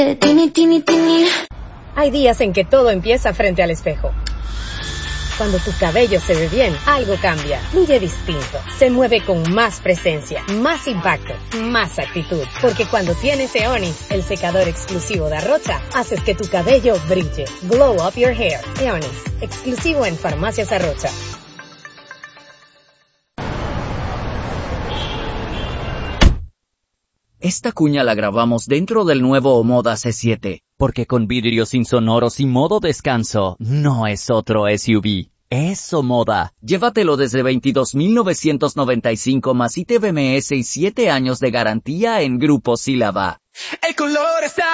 Hay días en que todo empieza frente al espejo. Cuando tu cabello se ve bien, algo cambia, fluye distinto, se mueve con más presencia, más impacto, más actitud. Porque cuando tienes Eonis, el secador exclusivo de Arrocha, haces que tu cabello brille. Glow up your hair. Eonis, exclusivo en Farmacias Arrocha. Esta cuña la grabamos dentro del nuevo Omoda C7, porque con vidrios insonoros y modo descanso, no es otro SUV, es Omoda. Llévatelo desde $22,995 más ITBMS y 7 años de garantía en Grupo Sílaba. El color está